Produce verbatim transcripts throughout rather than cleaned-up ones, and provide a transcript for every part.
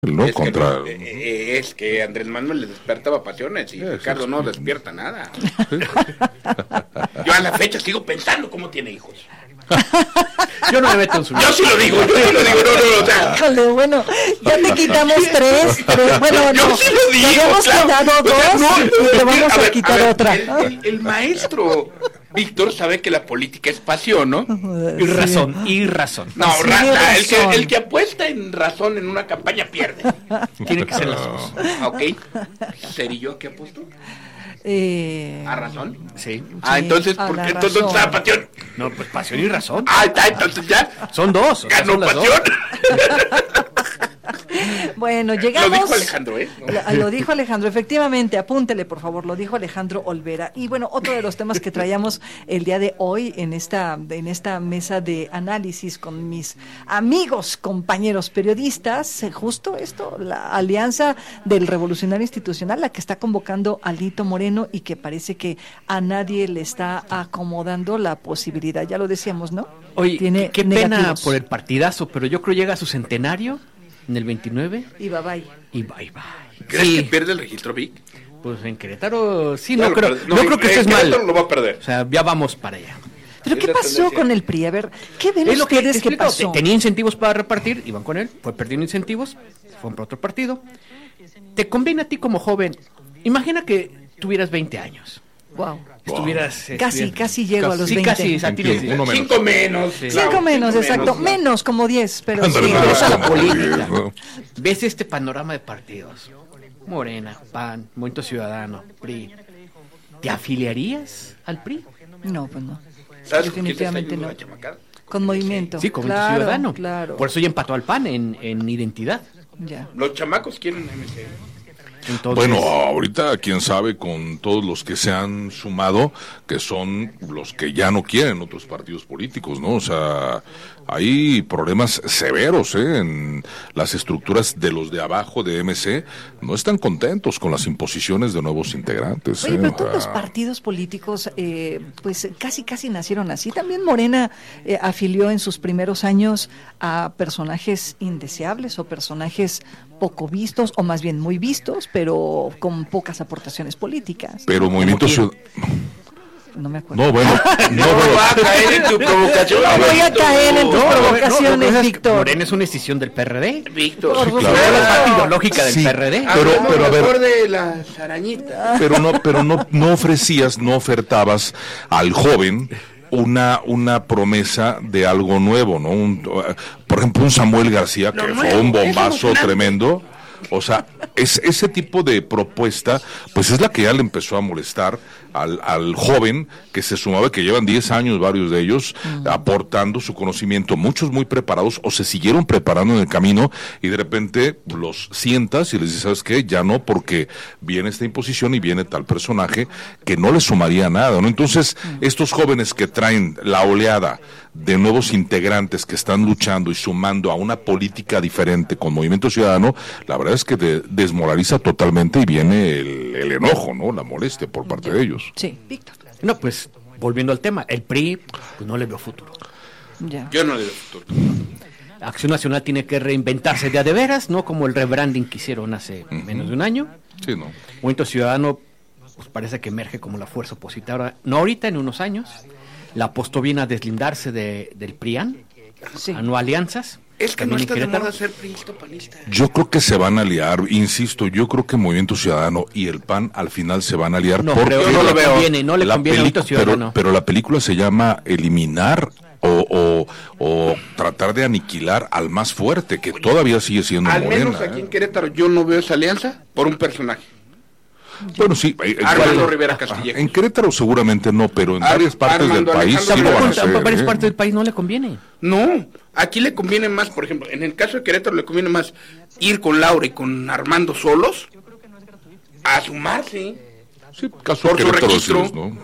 ¿no? Es, Contra... que, eh, es que Andrés Manuel le despertaba pasiones y sí, Ricardo no despierta nada. Sí. Yo a la fecha sigo pensando cómo tiene hijos. Yo no me meto en su... Yo sí lo digo, yo sí lo digo, no, no, no, o sea... Híjole, bueno, ya te quitamos tres, tres bueno, yo no, sí lo digo, te habíamos claro. quitado dos, o sea, no, y te vamos a, a, ver, quitar a ver, otra. El, el, el maestro Víctor sabe que la política es pasión, ¿no? Y razón, y razón. No, Sí, raza, razón. el que, el que apuesta en razón en una campaña pierde. Tiene que ser las dos. Ok, ¿Cerillo qué apuesto? Eh, ¿A razón? Sí. Ah, Sí, entonces, a ¿por la qué entonces razón. está pasión? No, pues pasión y razón. Ah, está, entonces ya. Son dos. O sea, Ganó son las pasión. Bueno, llegamos... Lo dijo Alejandro, ¿eh? La- Lo dijo Alejandro, efectivamente, apúntele por favor, lo dijo Alejandro Olvera. Y bueno, otro de los temas que traíamos el día de hoy en esta, en esta mesa de análisis con mis amigos, compañeros periodistas, eh, justo esto, la alianza del Revolucionario Institucional, la que está convocando a Alito Moreno y que parece que a nadie le está acomodando la posibilidad, ya lo decíamos, ¿no? Oye, Tiene qué, qué pena negativos. por el partidazo, pero yo creo llega a su centenario en el veintinueve Y bye bye. y bye bye. ¿Crees Sí, que pierde el registro Vic? pues en Querétaro sí, Ya no lo creo, per- no, creo que eh, estés Querétaro mal. lo va a perder. O sea, ya vamos para allá. ¿Pero Es qué la pasó tendencia. con el P R I? A ver, ¿qué ven Es lo que te ustedes que explico, pasó? te- tenía incentivos para repartir, iban con él, fue perdiendo incentivos, se fue para otro partido. Te conviene a ti como joven, imagina que tuvieras veinte años. Wow. Estuvieras Casi, estudiando- casi llego a los sí, veinte. casi, exacto, veintiuno, uno menos. Cinco menos. Sí. claro, Cinco menos, cinco exacto. menos, Menos, como diez, pero sí. Ándale, Sí, pero es a la no, política. no. Ves este panorama de partidos. Morena, P A N, Movimiento Ciudadano, P R I. ¿Te afiliarías al P R I? No, pues no. ¿Sabes con quién Definitivamente está no. yendo la chamacada? Con movimiento. Sí, como claro, Ciudadano. Claro. Por eso ya empató al P A N en, en identidad. Ya. Los chamacos quieren M C. Entonces, Bueno, ahorita quién sabe con todos los que se han sumado, que son los que ya no quieren otros partidos políticos, ¿no? O sea, hay problemas severos, ¿eh? En las estructuras de los de abajo de M C, no están contentos con las imposiciones de nuevos integrantes. Oye, ¿eh? pero O todos los sea, partidos políticos, eh, pues casi, casi nacieron así. También Morena eh, afilió en sus primeros años a personajes indeseables o personajes poco vistos, o más bien muy vistos, pero con pocas aportaciones políticas. Pero Movimiento quién? Ciudadano... No me acuerdo. No, bueno, no, No pero- va a caer en tu provocación. No voy a caer en tus no, no, provocaciones, no, no, no, Víctor. Morena es una escisión del P R D. Víctor. Por Sí, supuesto. claro. Es la parte ideológica del Sí. P R D. Pero- Hablemos pero a ver- mejor de las arañitas. pero no, pero no, no ofrecías, no ofertabas al joven una, una promesa de algo nuevo, ¿no? Un, por ejemplo, un Samuel García, Lo que nuevo, fue un es bombazo emocionante. tremendo. O sea, es, ese tipo de propuesta, pues es la que ya le empezó a molestar al, al joven que se sumaba, que llevan diez años, varios de ellos, mm. aportando su conocimiento, muchos muy preparados, o se siguieron preparando en el camino, y de repente los sientas y les dices, ¿sabes qué? Ya no, porque viene esta imposición y viene tal personaje que no le sumaría nada, ¿no? Entonces, mm. estos jóvenes que traen la oleada de nuevos integrantes que están luchando y sumando a una política diferente con Movimiento Ciudadano, la verdad es que de, desmoraliza totalmente y viene el, el enojo, ¿no? La molestia por parte de ellos. Sí, Víctor. No, pues, volviendo al tema, el P R I, pues no le veo futuro. Ya. Yo no le doy futuro. Acción Nacional tiene que reinventarse de a de veras, no como el rebranding que hicieron hace uh-huh. menos de un año. Sí, no. Movimiento Ciudadano, pues parece que emerge como la fuerza opositora, no ahorita, en unos años. La apostó bien a deslindarse de, del P R I A N, Sí. a no alianzas. Es que no También está de Querétaro. moda ser priista panista. Yo creo que se van a aliar, insisto, yo creo que Movimiento Ciudadano y el P A N al final se van a aliar. No, porque creo, no lo veo. Conviene, no le la conviene a Movimiento pelicu- pero, Ciudadano. pero la película se llama Eliminar o, o, o tratar de aniquilar al más fuerte, que todavía sigue siendo Al Morena. menos aquí ¿eh? en Querétaro yo no veo esa alianza por un personaje. Bueno, sí. eh, eh, Armando claro. Rivera Ajá, Castillejo. En Querétaro seguramente no, pero en Ar- varias partes Armando del país sí Alejandro lo van a Rivera. hacer. A varias ¿eh? partes del país no le conviene. No, aquí le conviene más, por ejemplo, en el caso de Querétaro le conviene más ir con Laura y con Armando solos a sumarse. Sí, caso Por su Querétaro, registro. sí es, ¿no?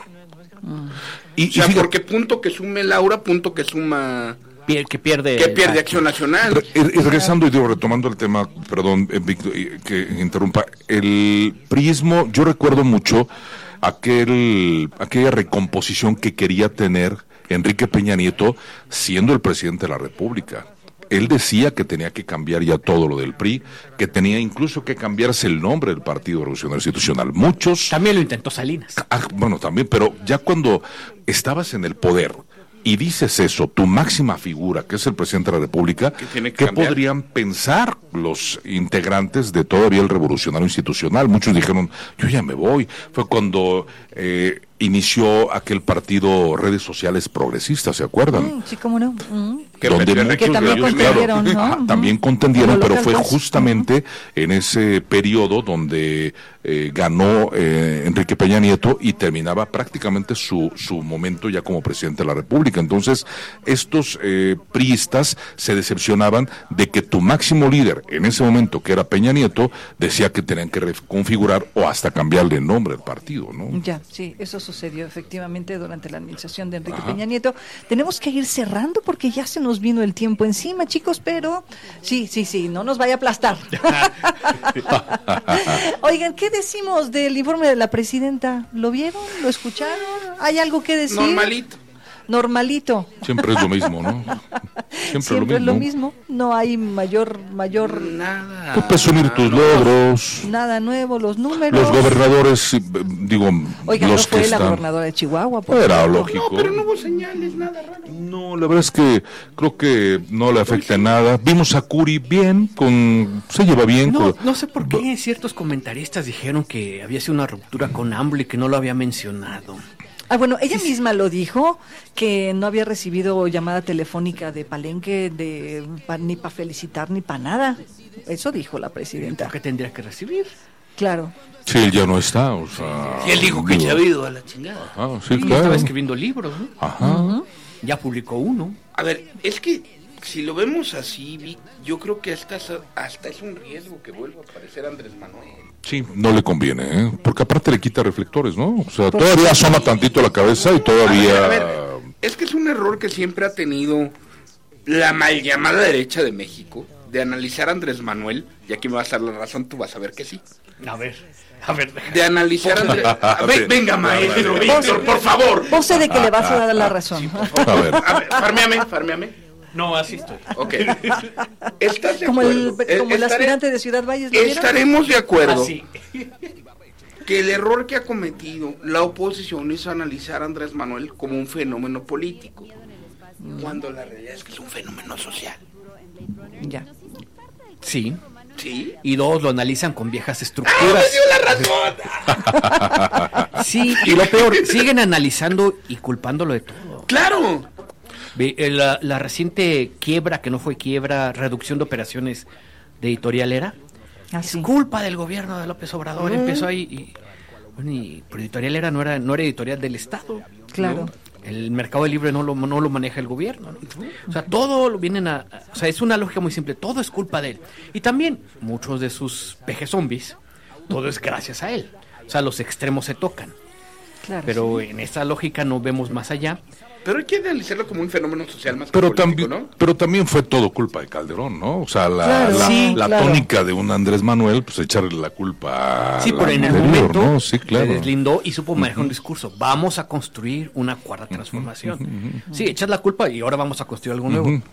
Y, O sea, y fíjate, porque punto que sume Laura, punto que suma Pier- que pierde. que pierde la- Acción Nacional. Re- y, y regresando y digo, retomando el tema, perdón, eh, Víctor, eh, que interrumpa, el prismo, yo recuerdo mucho aquel, aquella recomposición que quería tener Enrique Peña Nieto siendo el presidente de la República. él decía que tenía que cambiar ya todo lo del P R I, que tenía incluso que cambiarse el nombre del Partido Revolucionario Institucional. Muchos... También lo intentó Salinas. Ah, bueno, también, pero ya cuando estabas en el poder y dices eso, tu máxima figura, que es el presidente de la República, ¿Qué, ¿qué podrían pensar los integrantes de todavía el Revolucionario Institucional? Muchos dijeron, yo ya me voy. Fue cuando eh, inició aquel partido Redes Sociales Progresistas, ¿se acuerdan? Mm, sí, cómo no. Mm. Que Donde metió- muchos Que también de ellos, contendieron, claro, ¿no? ajá, Ujú. también contendieron, Como pero local fue dos. justamente en ese periodo donde eh, ganó eh, Enrique Peña Nieto y terminaba prácticamente su, su momento ya como presidente de la República. Entonces, estos eh, priistas se decepcionaban de que tu máximo líder en ese momento, que era Peña Nieto, decía que tenían que reconfigurar o hasta cambiarle el nombre al partido, ¿no? Ya, sí, eso sucedió efectivamente durante la administración de Enrique Ajá. Peña Nieto. Tenemos que ir cerrando porque ya se nos vino el tiempo encima, chicos, pero sí, sí, sí, no nos vaya a aplastar. Oigan, ¿qué decimos del informe de la presidenta? ¿Lo vieron? ¿Lo escucharon? ¿Hay algo que decir? Normalito. Normalito. Siempre es lo mismo, ¿no? Siempre, Siempre es lo lo mismo. mismo. No hay mayor, mayor, Nada. Tú presumir tus logros, nada nuevo, los números. los gobernadores, eh, digo, Oigan, los no fue que la están... gobernadora de Chihuahua. por Era ejemplo. lógico. No, pero no hubo señales, nada raro. No, la verdad es que creo que no le afecta en nada. Vimos a Curi bien, con se lleva bien. No, con- no sé por qué ciertos comentaristas dijeron que había sido una ruptura con AMLO y que no lo había mencionado. Ah, bueno, ella misma lo dijo, que no había recibido llamada telefónica de Palenque de, pa- ni para felicitar ni para nada. Eso dijo la presidenta. ¿Por qué tendría que recibir? Claro. Sí, él ya no está, o sea... Y él dijo que digo, ya ha ido a la chingada. Ajá, sí, Y claro. estaba escribiendo libros, ¿no? Ajá. Ya publicó uno. A ver, es que si lo vemos así, Vic, yo creo que hasta, hasta es un riesgo que vuelva a aparecer Andrés Manuel. Sí, no le conviene, ¿eh? Porque aparte le quita reflectores, ¿no? O sea, Por todavía asoma tantito la cabeza y todavía... A ver, a ver, es que es un error que siempre ha tenido la mal llamada derecha de México, de analizar a Andrés Manuel, y aquí me vas a dar la razón, tú vas a ver que sí. A ver, a ver. De analizar a Andrés... a ver, venga, maestro, Vale. Víctor, por favor. Vos sé de que le vas a dar la razón. A ver, A ver, farmeame, farmeame. No, así estoy. Ok. ¿Estás de Como el, acuerdo? como el Estaré- aspirante de Ciudad Valles. ¿lo vieron? Estaremos de acuerdo Así. que el error que ha cometido la oposición es analizar a Andrés Manuel como un fenómeno político, cuando la realidad es que es un fenómeno social. Ya. Sí. ¿Sí? Y dos, lo analizan con viejas ¡Ah, me estructuras. dio la razón! Sí, y lo peor, siguen analizando y culpándolo de todo. ¡Claro! Ve, eh, La, la reciente quiebra, que no fue quiebra, reducción de operaciones de Editorial Era, Así. es culpa del gobierno de López Obrador. Empezó ahí y, bueno, y pero Editorial Era no era, no era editorial del Estado. Claro. ¿no? El mercado libre no lo, no lo maneja el gobierno, ¿no? O sea, todo lo vienen a... O sea, es una lógica muy simple, todo es culpa de él. Y también, muchos de sus peje zombies, todo es gracias a él. O sea, los extremos se tocan. Claro. Pero en esa lógica no vemos más allá. Pero hay que analizarlo como un fenómeno social más que pero político, también, ¿no? pero también fue todo culpa de Calderón, ¿no? O sea, la, Claro, la, sí, la claro. tónica de un Andrés Manuel, pues echarle la culpa Sí, al pero en el anterior, momento ¿no? Sí, claro. se deslindó y supo manejar un discurso. Vamos a construir una cuarta transformación. Sí, echas la culpa y ahora vamos a construir algo nuevo. Ujú.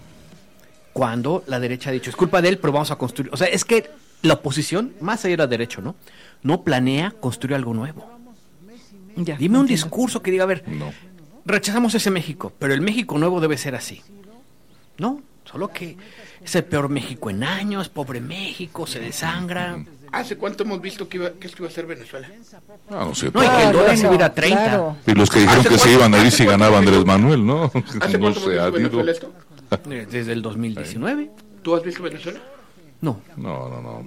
Cuando la derecha ha dicho, es culpa de él, pero vamos a construir... O sea, es que la oposición, más allá de la derecha, ¿no? No planea construir algo nuevo. Ya, Dime un entiendo. discurso que diga, a ver, No. rechazamos ese México, pero el México nuevo debe ser así. No, solo que es el peor México en años, pobre México, se desangra. ¿Hace cuánto hemos visto que, iba, que esto iba a ser Venezuela? Ah, no sé. No, y que el Ah, dólar bueno, se hubiera a treinta. claro. Y los que dijeron ¿Hace que se cuánto- iban a ir hace si cuánto ganaba hemos Andrés visto- Manuel, ¿no? ¿Hace No cuánto sé, hemos ha visto Venezuela habido... esto? Eh, Desde el dos mil diecinueve. ¿Tú has visto Venezuela? No. No, no, no.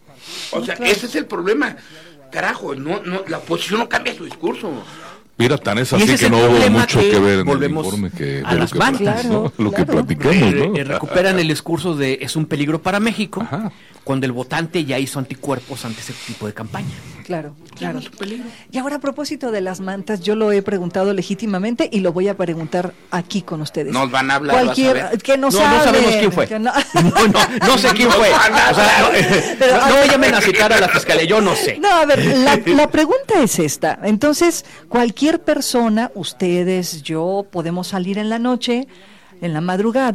O sea, ese es el problema. Carajo, no, no, la oposición no cambia su discurso. Mira, tan es Y así ese es que el no hubo problema mucho que que ver en volvemos el informe que, a de lo las que, bancas. platicamos, ¿no? Claro, Lo que claro. platicamos, Eh, ¿no? eh, recuperan el discurso de es un peligro para México, Ajá. cuando el votante ya hizo anticuerpos ante ese tipo de campaña. Claro, claro. Es un peligro. Y ahora a propósito de las mantas, yo lo he preguntado legítimamente y lo voy a preguntar aquí con ustedes. Nos van a hablar, Cualquier vas a ver. que nos No, no hablen, sabemos quién fue. que no- No, no, no sé quién fue. O sea, no, eh, Pero, no me llamen a citar a la fiscalía, yo no sé. No, a ver, la, la pregunta es esta. Entonces, cualquier persona, ustedes, yo, podemos salir en la noche, en la madrugada,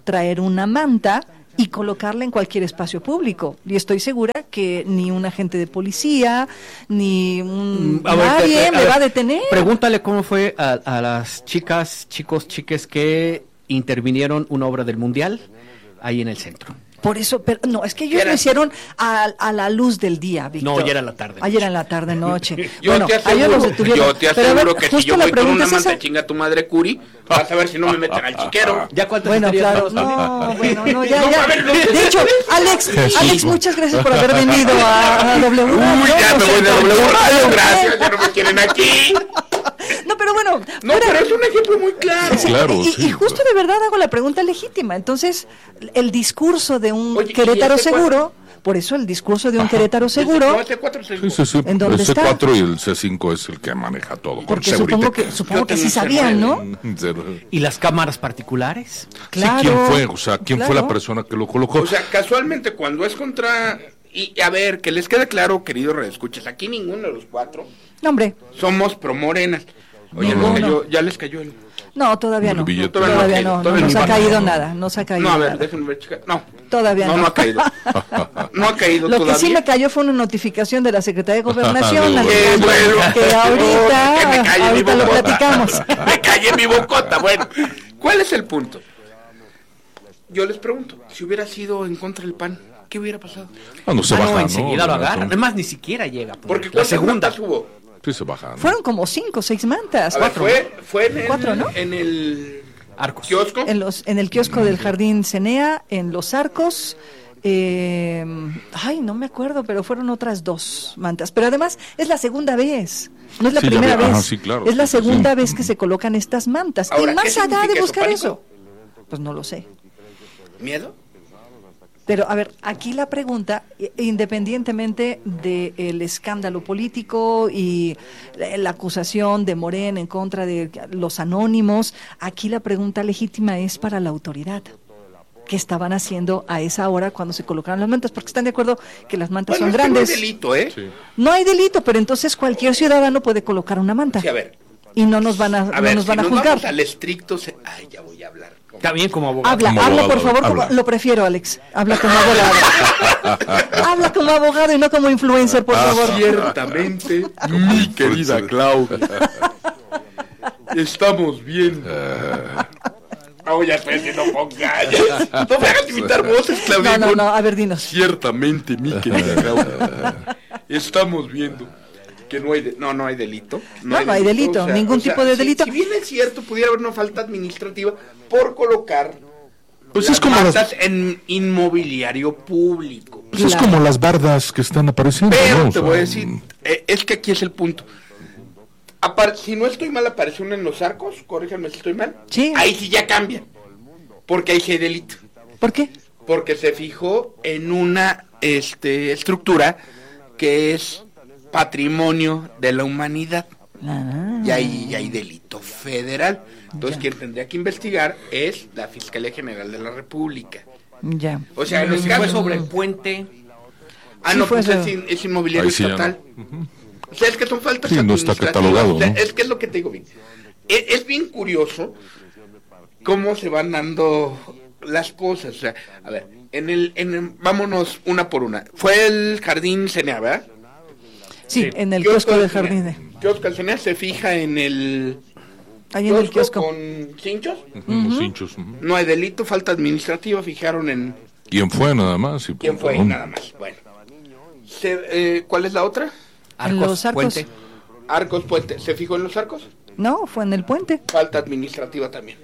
traer una manta y colocarla en cualquier espacio público. Y estoy segura que ni un agente de policía, ni un, A ver, nadie te- te- a me ver, va a detener. Pregúntale cómo fue a, a las chicas, chicos, chiques que intervinieron una obra del Mundial ahí en el centro. Por eso, pero no, es que ellos Era- lo hicieron a, a la luz del día, Víctor. No, ya era la tarde. Ayer era la tarde, noche. Yo bueno, te a ellos aseguro, los detuvieron. yo te Pero a ver, aseguro que si justo yo la voy con pregunta una es manta esa. chinga tu madre Curi, vas a ver si no me meten al chiquero. ¿Ya cuántas Bueno, estarías claro, dando? no, bueno, no, ya, No, ya. a ver, no. De hecho, Alex, Alex, muchas gracias por haber venido a, a W Uy, Radio. ya me Nos voy de encantó. W Radio, gracias, ya no me quieren aquí. No, pero bueno, No, fuera- pero es un ejemplo muy claro. Sí, Claro, y, sí, y justo claro. de verdad hago la pregunta legítima. Entonces, el discurso de un Oye, ¿y Querétaro ese seguro, por eso el discurso de un Querétaro No, seguro, este cuatro se- Sí, sí, sí. ¿En dónde El C está? cuatro y el C cinco es el que maneja todo. con porque seguridad. supongo que supongo Yo que tengo sí un sabían, ¿no? Cero. ¿Y las cámaras particulares? Claro. Sí, ¿quién fue? O sea, ¿quién fue la claro. persona que lo colocó? O sea, casualmente cuando es contra... Y a ver, que les quede claro, queridos redescuchas, aquí ninguno de los cuatro No, hombre, somos pro morenas. Oye, Ninguno. les cayó- ya les cayó el... no, todavía El no. billete. Todavía no, no Todavía nos no. ha caído nada, no se ha caído No, a ver, nada. déjenme ver, chica. No. Todavía no. no. No ha caído. No ha caído Lo todavía. que sí me cayó fue una notificación de la Secretaría de Gobernación, Qué Alejandro, bueno. que ahorita, Que me calle mi ahorita lo bocota. platicamos. Me calle mi bocota. Bueno, ¿cuál es el punto? Yo les pregunto, si hubiera sido en contra del P A N, ¿qué hubiera pasado? Ah, no se Ah, no, baja, ¿no? enseguida lo O sea, agarran. son- Además, ni siquiera llega. Porque la ¿cuántas segunda. mantas hubo? Sí se baja. ¿no? Fueron como cinco o seis mantas. A ver, fue, fue en el, Cuatro, ¿no? en el Arcos. kiosco. En, los, en el kiosco del Jardín Cenea, en Los Arcos. eh, ay, no me acuerdo, pero fueron otras dos mantas. Pero además es la segunda vez. No es la Sí, ya primera vi- vez. ajá, sí, claro. Es la Sí, sí, segunda sí. vez que se colocan estas mantas. Ahora, y ¿qué más allá significa de eso, buscar pánico? eso, pues no lo sé. ¿Miedo? Pero, a ver, aquí la pregunta, i- independientemente del escándalo político y la, la acusación de Morena en contra de los anónimos, aquí la pregunta legítima es para la autoridad. ¿Qué estaban haciendo a esa hora cuando se colocaron las mantas? Porque están de acuerdo que las mantas Bueno, son es que no grandes. hay delito, ¿eh? Sí. No hay delito, pero entonces cualquier ciudadano puede colocar una manta. Sí, a ver. Y no nos van a, A no ver, nos si van a nos juzgar. vamos al estricto... se- Ay, ya voy a hablar. Está bien como abogado. Habla, Como habla abogado, por favor, como- habla. lo prefiero, Alex. Habla como abogado. Habla como abogado y no como influencer, por favor. Ciertamente, mi querida Claudia. Estamos viendo. Oh, ya estoy haciendo pongallas. No me hagas imitar voces, Claudia. No, no, no, a ver, dinos. Ciertamente, mi querida Claudia. Estamos viendo que no hay de- no no hay delito. No, no hay delito, ningún tipo de si- delito. Si bien es cierto, pudiera haber una falta administrativa por colocar Pues las es como las, mantas en inmobiliario público. pues es Claro. como las bardas que están apareciendo. Pero ¿no? O te sea, voy a decir, eh, es que aquí es el punto. Apar- si no estoy mal, apareció una en Los Arcos, corríjanme si estoy mal. Sí. Ahí sí ya cambia. Porque ahí sí hay delito. ¿Por qué? Porque se fijó en una este, estructura que es patrimonio de la humanidad. Ah, Y ahí ya hay delito federal. Entonces, Ya. quien tendría que investigar es la Fiscalía General de la República. ya. O sea, en el Si caso fue sobre el puente. Ah, Sí, no, fue pues eso. es, in- es inmobiliario Ahí sí ya no. estatal. O sea, es que son faltas Sí, no está administrativas. catalogado, O sea, ¿no? es que es lo que te digo bien. Es, es bien curioso cómo se van dando las cosas. O sea, a ver, en el, en el- vámonos una por una. Fue el Jardín Cenea, ¿verdad? Sí, en el kiosco del jardín. de- Kiosco del Cenea se fija en el Ahí en el kiosco. con cinchos. ujú, los hinchos, ujú. No hay delito, falta administrativa, fijaron en ¿Quién fue nada más? Y, quién fue, perdón. nada más. Bueno. Se- eh, ¿Cuál es la otra? En los arcos. Puente. Arcos Puente. ¿Se fijó en los arcos? No, fue en el puente. Falta administrativa también.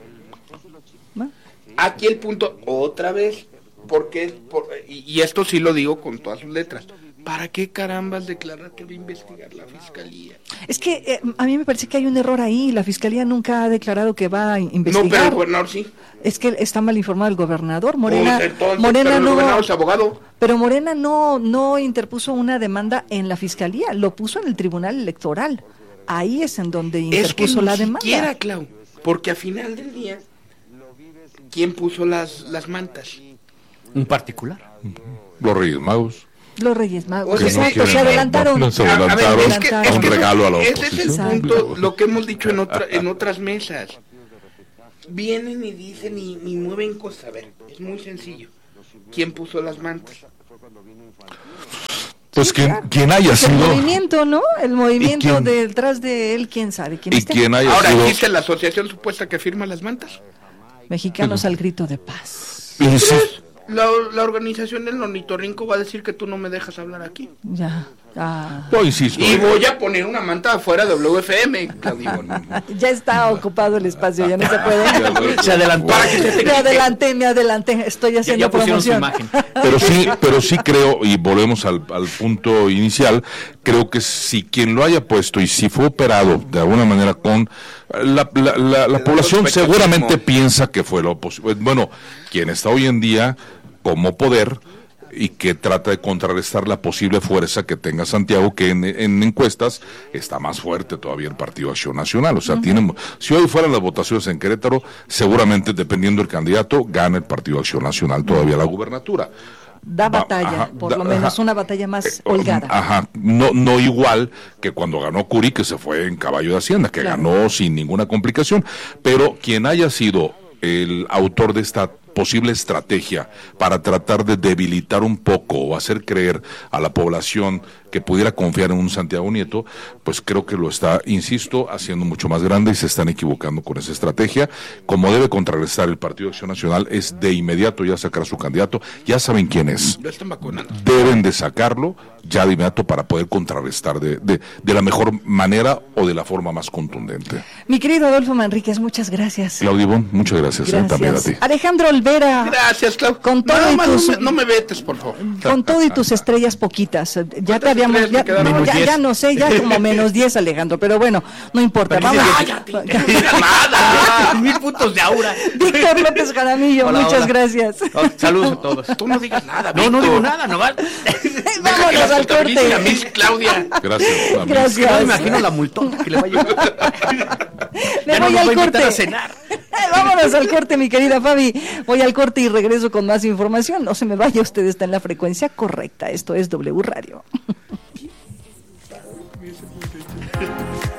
¿no? Aquí el punto, otra vez, porque, por, y, y esto sí lo digo con todas sus letras, ¿para qué carambas declarar que va a investigar la fiscalía? Es que eh, a mí me parece que hay un error ahí. La fiscalía nunca ha declarado que va a No, pero investigar. el gobernador sí. Es que está mal informado el gobernador. Morena, Pues entonces, Morena pero el no. gobernador es abogado. Pero Morena no, no interpuso una demanda en la fiscalía, lo puso en el Tribunal Electoral. Ahí es en donde Es que interpuso ni la demanda. siquiera, Clau, porque a final del día, ¿quién puso las, las mantas? Un particular. Los Reyes Magos. Los Reyes Magos, Que no exacto, quieren, se no, adelantron. no, se A- a ver, adelantaron es que- a es un que regalo a la ese es el oposición. punto, lo que hemos dicho en, otra, en otras mesas. vienen y dicen y, y mueven cosas. A ver, es muy sencillo. ¿Quién puso las mantas? Pues Sí, quien, claro. quien haya Pues el sido... movimiento, ¿no? El movimiento quién- detrás de él, quién sabe. ¿Quién Y esté? quien haya Ahora sido... existe la asociación supuesta que firma las mantas. Mexicanos al grito de paz. Insisto, La, la organización del ornitorrinco va a decir que tú no me dejas hablar aquí. Ya. Ah. yo insisto. Y voy a poner una manta afuera de W F M, Claudio. Ya está ocupado el espacio, ya no se puede. Se adelantó. Para que se te Me adelanté, me adelanté, estoy Ya, haciendo ya pusieron su promoción. imagen. Pero sí, pero sí creo, y volvemos al, al punto inicial, creo que si quien lo haya puesto y si fue operado de alguna manera con la, la, la, la población sospechoso. seguramente piensa que fue lo posible. Bueno, quien está hoy en día como poder y que trata de contrarrestar la posible fuerza que tenga Santiago, que en, en encuestas está más fuerte todavía el Partido Acción Nacional. O sea, uh-huh. tiene, si hoy fueran las votaciones en Querétaro, seguramente dependiendo del candidato, gana el Partido Acción Nacional todavía la gubernatura. Da batalla, Va, ajá, por da, lo menos ajá, una batalla más eh, holgada. Ajá, no, no igual que cuando ganó Curi, que se fue en caballo de Hacienda, que Claro. ganó sin ninguna complicación, pero quien haya sido el autor de esta posible estrategia para tratar de debilitar un poco o hacer creer a la población que pudiera confiar en un Santiago Nieto, pues creo que lo está, insisto, haciendo mucho más grande y se están equivocando con esa estrategia. Como debe contrarrestar el Partido de Acción Nacional es de inmediato ya sacar a su candidato, ya saben quién es. Lo están vacunando. Deben de sacarlo ya de inmediato para poder contrarrestar de, de, de la mejor manera o de la forma más contundente. Mi querido Adolfo Manríquez, muchas gracias. Claudio Ivonne, muchas gracias, eh, también a ti. Alejandro Olvera, Gracias, Clau. Con todo Nada y más tus- no, me, no me vetes, por favor. con todo y tus estrellas poquitas, ya te ¿Cuántas habíamos, estrellas ya, me quedaron? no, Menos ya, diez. ya no sé, ya como menos diez, Alejandro, pero bueno, no importa. Pero Vamos. Cállate, no digas nada. Mil puntos de aura. Víctor López Jaramillo, Hola, muchas hola. gracias. Oh, saludos a todos. Tú no digas nada, No, no Víctor. digo nada, nomás. Deja que Vámonos las al contabilice corte. a Miss Claudia. Gracias. a mí. Gracias. No me imagino la multota que le va a llevar. Me Ya no voy nos va a al invitar corte. a cenar. Vámonos al corte, mi querida Fabi. Voy al corte y regreso con más información. No se me vaya, usted está en la frecuencia correcta. Esto es W Radio.